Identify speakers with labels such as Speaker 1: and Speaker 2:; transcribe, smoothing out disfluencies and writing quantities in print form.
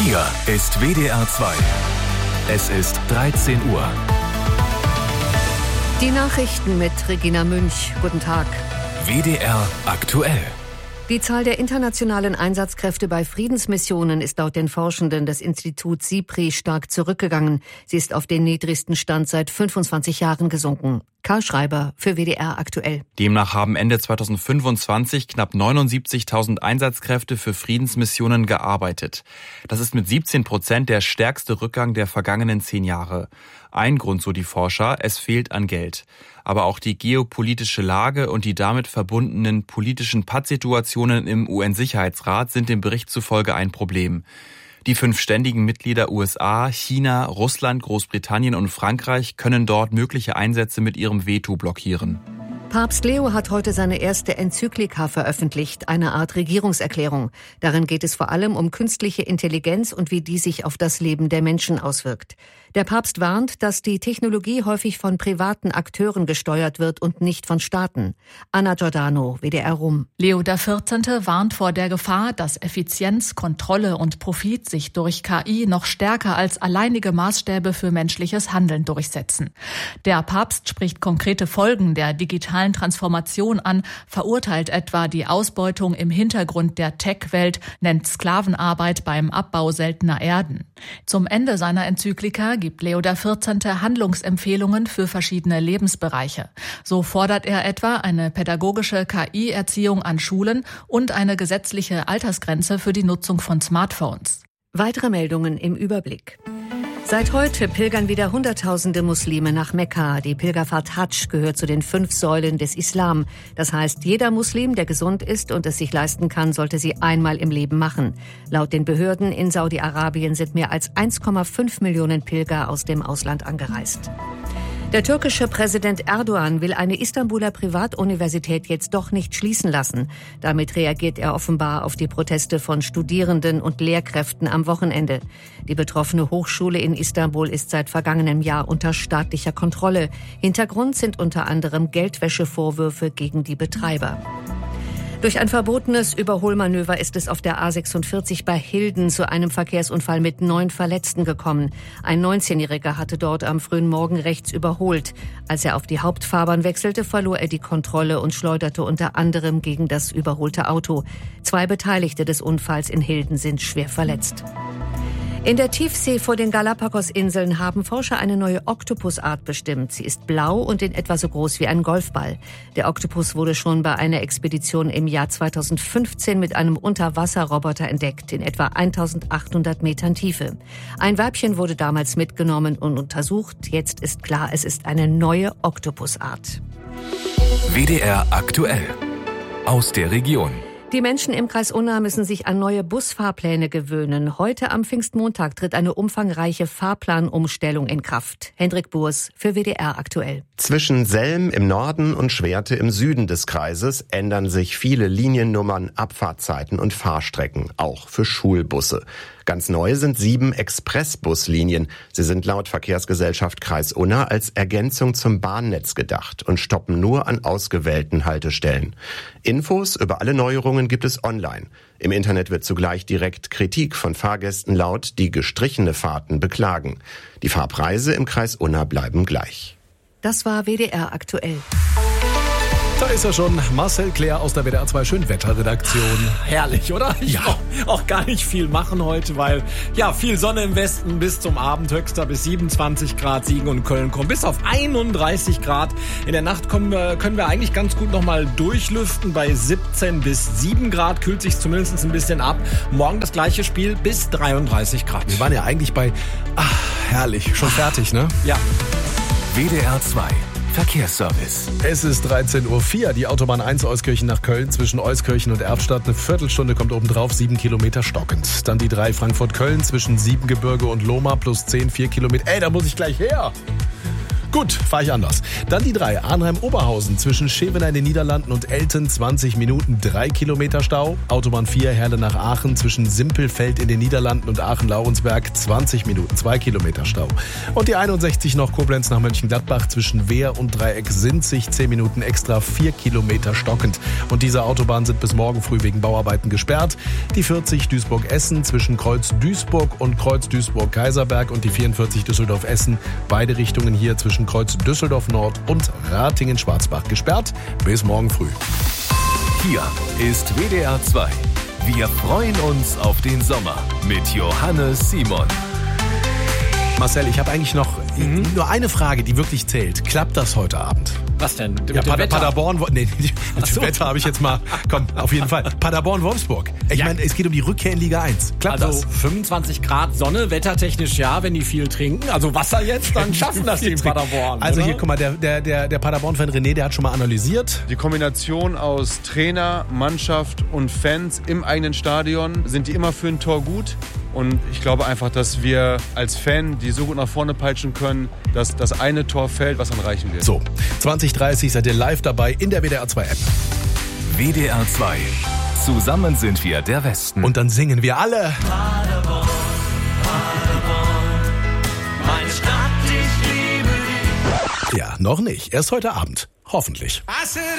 Speaker 1: Hier ist WDR 2. Es ist 13 Uhr.
Speaker 2: Die Nachrichten mit Regina Münch. Guten Tag.
Speaker 1: WDR aktuell.
Speaker 2: Die Zahl der internationalen Einsatzkräfte bei Friedensmissionen ist laut den Forschenden des Instituts SIPRI stark zurückgegangen. Sie ist auf den niedrigsten Stand seit 25 Jahren gesunken. Karl Schreiber für WDR aktuell.
Speaker 3: Demnach haben Ende 2025 knapp 79.000 Einsatzkräfte für Friedensmissionen gearbeitet. Das ist mit 17% der stärkste Rückgang der vergangenen 10 Jahre. Ein Grund, so die Forscher, es fehlt an Geld. Aber auch die geopolitische Lage und die damit verbundenen politischen Pattsituationen im UN-Sicherheitsrat sind dem Bericht zufolge ein Problem. Die 5 ständigen Mitglieder USA, China, Russland, Großbritannien und Frankreich können dort mögliche Einsätze mit ihrem Veto blockieren.
Speaker 2: Papst Leo hat heute seine erste Enzyklika veröffentlicht, eine Art Regierungserklärung. Darin geht es vor allem um künstliche Intelligenz und wie die sich auf das Leben der Menschen auswirkt. Der Papst warnt, dass die Technologie häufig von privaten Akteuren gesteuert wird und nicht von Staaten. Anna Giordano, WDR Rum.
Speaker 4: Leo XIV. Warnt vor der Gefahr, dass Effizienz, Kontrolle und Profit sich durch KI noch stärker als alleinige Maßstäbe für menschliches Handeln durchsetzen. Der Papst spricht konkrete Folgen der digitalen Transformation an, verurteilt etwa die Ausbeutung im Hintergrund der Tech-Welt, nennt Sklavenarbeit beim Abbau seltener Erden. Zum Ende seiner Enzyklika gibt Leo XIV. Handlungsempfehlungen für verschiedene Lebensbereiche. So fordert er etwa eine pädagogische KI-Erziehung an Schulen und eine gesetzliche Altersgrenze für die Nutzung von Smartphones.
Speaker 2: Weitere Meldungen im Überblick. Seit heute pilgern wieder Hunderttausende Muslime nach Mekka. Die Pilgerfahrt Hadsch gehört zu den 5 Säulen des Islam. Das heißt, jeder Muslim, der gesund ist und es sich leisten kann, sollte sie einmal im Leben machen. Laut den Behörden in Saudi-Arabien sind mehr als 1,5 Millionen Pilger aus dem Ausland angereist. Der türkische Präsident Erdogan will eine Istanbuler Privatuniversität jetzt doch nicht schließen lassen. Damit reagiert er offenbar auf die Proteste von Studierenden und Lehrkräften am Wochenende. Die betroffene Hochschule in Istanbul ist seit vergangenem Jahr unter staatlicher Kontrolle. Hintergrund sind unter anderem Geldwäschevorwürfe gegen die Betreiber. Durch ein verbotenes Überholmanöver ist es auf der A46 bei Hilden zu einem Verkehrsunfall mit 9 Verletzten gekommen. Ein 19-Jähriger hatte dort am frühen Morgen rechts überholt. Als er auf die Hauptfahrbahn wechselte, verlor er die Kontrolle und schleuderte unter anderem gegen das überholte Auto. 2 Beteiligte des Unfalls in Hilden sind schwer verletzt. In der Tiefsee vor den Galapagos-Inseln haben Forscher eine neue Oktopusart bestimmt. Sie ist blau und in etwa so groß wie ein Golfball. Der Oktopus wurde schon bei einer Expedition im Jahr 2015 mit einem Unterwasserroboter entdeckt, in etwa 1800 Metern Tiefe. Ein Weibchen wurde damals mitgenommen und untersucht. Jetzt ist klar, es ist eine neue Oktopusart.
Speaker 1: WDR aktuell. Aus der Region.
Speaker 2: Die Menschen im Kreis Unna müssen sich an neue Busfahrpläne gewöhnen. Heute am Pfingstmontag tritt eine umfangreiche Fahrplanumstellung in Kraft. Hendrik Burs für WDR aktuell.
Speaker 5: Zwischen Selm im Norden und Schwerte im Süden des Kreises ändern sich viele Liniennummern, Abfahrtzeiten und Fahrstrecken, auch für Schulbusse. Ganz neu sind 7 Expressbuslinien. Sie sind laut Verkehrsgesellschaft Kreis Unna als Ergänzung zum Bahnnetz gedacht und stoppen nur an ausgewählten Haltestellen. Infos über alle Neuerungen gibt es online. Im Internet wird zugleich direkt Kritik von Fahrgästen laut, die gestrichene Fahrten beklagen. Die Fahrpreise im Kreis Unna bleiben gleich.
Speaker 2: Das war WDR aktuell.
Speaker 6: Da ist er schon, Marcel Claire aus der WDR 2 Schönwetterredaktion.
Speaker 7: Herrlich, oder? Ich
Speaker 6: Ja.
Speaker 7: auch gar nicht viel machen heute, weil ja viel Sonne im Westen bis zum Abend, höchster bis 27 Grad, Siegen und Köln kommen bis auf 31 Grad. In der Nacht können wir eigentlich ganz gut nochmal durchlüften. Bei 17 bis 7 Grad kühlt sich zumindest ein bisschen ab. Morgen das gleiche Spiel bis 33 Grad.
Speaker 6: Wir waren ja eigentlich bei, herrlich, schon fertig, ne?
Speaker 7: Ja.
Speaker 1: WDR 2. Verkehrsservice.
Speaker 6: Es ist 13:04 Uhr, die Autobahn 1 Euskirchen nach Köln zwischen Euskirchen und Erftstadt. Eine Viertelstunde kommt obendrauf, 7 Kilometer stockend. Dann die 3 Frankfurt-Köln zwischen Siebengebirge und Lohmar plus 10, 4 Kilometer. Da muss ich gleich her. Gut, fahre ich anders. Dann die 3, Arnheim-Oberhausen zwischen Schevener in den Niederlanden und Elten, 20 Minuten, 3 Kilometer Stau. Autobahn 4, Herle nach Aachen zwischen Simpelfeld in den Niederlanden und Aachen-Laurensberg, 20 Minuten, 2 Kilometer Stau. Und die 61 noch Koblenz nach Mönchengladbach zwischen Wehr und Dreieck-Sinzig, 10 Minuten extra, 4 Kilometer stockend. Und diese Autobahnen sind bis morgen früh wegen Bauarbeiten gesperrt. Die 40 Duisburg-Essen zwischen Kreuz-Duisburg und Kreuz-Duisburg-Kaiserberg und die 44 Düsseldorf-Essen, beide Richtungen hier zwischen Kreuz Düsseldorf-Nord und Ratingen-Schwarzbach gesperrt. Bis morgen früh.
Speaker 1: Hier ist WDR 2. Wir freuen uns auf den Sommer mit Johannes Simon.
Speaker 6: Marcel, ich habe eigentlich noch nur eine Frage, die wirklich zählt. Klappt das heute Abend?
Speaker 7: Was denn?
Speaker 6: Ja, Paderborn, nee, das Wetter habe ich jetzt mal, komm, auf jeden Fall. Paderborn-Wolfsburg. Ich meine, es geht um die Rückkehr in Liga 1. Klappt
Speaker 7: also
Speaker 6: das?
Speaker 7: 25 Grad Sonne, wettertechnisch ja, wenn die viel trinken. Also Wasser jetzt, dann schaffen das die in Paderborn.
Speaker 6: Also
Speaker 7: oder?
Speaker 6: hier, guck mal, der Paderborn-Fan René, der hat schon mal analysiert.
Speaker 8: Die Kombination aus Trainer, Mannschaft und Fans im eigenen Stadion, sind die immer für ein Tor gut. Und ich glaube einfach, dass wir als Fan, die so gut nach vorne peitschen können, dass das eine Tor fällt, was dann reichen wird.
Speaker 6: So, 20:30 seid ihr live dabei in der WDR 2 App.
Speaker 1: WDR 2. Zusammen sind wir der Westen.
Speaker 6: Und dann singen wir alle.
Speaker 9: Paderborn, Paderborn, meine Stadt, ich liebe dich.
Speaker 6: Ja, noch nicht. Erst heute Abend. Hoffentlich.